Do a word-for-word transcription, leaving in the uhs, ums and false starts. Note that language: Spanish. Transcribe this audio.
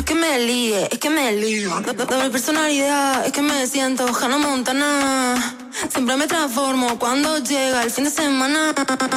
que me líe, es que me lío. De mi personalidad, es que me siento Hannah Montana. Siempre me transformo cuando llega el fin de semana.